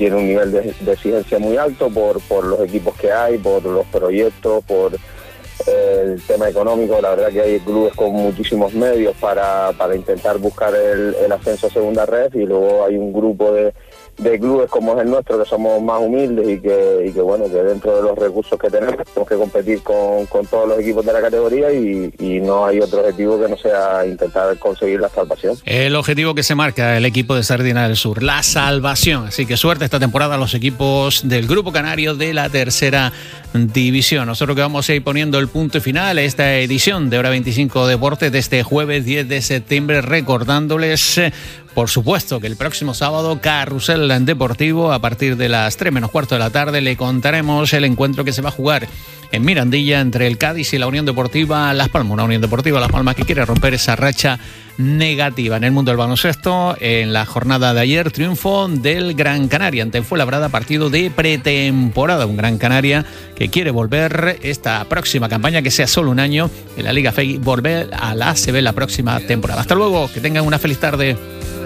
tiene un nivel de exigencia muy alto por los equipos que hay, por los proyectos, por el tema económico. La verdad que hay clubes con muchísimos medios para intentar buscar el ascenso a segunda red, y luego hay un grupo de clubes como es el nuestro, que somos más humildes y que bueno, que dentro de los recursos que tenemos que competir con todos los equipos de la categoría, y no hay otro objetivo que no sea intentar conseguir la salvación. El objetivo que se marca el equipo de Sardina del Sur, la salvación. Así que suerte esta temporada a los equipos del Grupo Canario de la tercera división. Nosotros que vamos a ir poniendo el punto final a esta edición de Hora 25 Deportes de este jueves 10 de septiembre, recordándoles por supuesto que el próximo sábado, Carrusel Deportivo, a partir de las 3 menos cuarto de la tarde, le contaremos el encuentro que se va a jugar en Mirandilla entre el Cádiz y la Unión Deportiva Las Palmas. Una Unión Deportiva Las Palmas que quiere romper esa racha negativa en el mundo del baloncesto. En la jornada de ayer, triunfo del Gran Canaria ante Fuenlabrada, partido de pretemporada. Un Gran Canaria que quiere volver esta próxima campaña, que sea solo un año en la Liga FEI, volver a la ACB la próxima temporada. Hasta luego, que tengan una feliz tarde.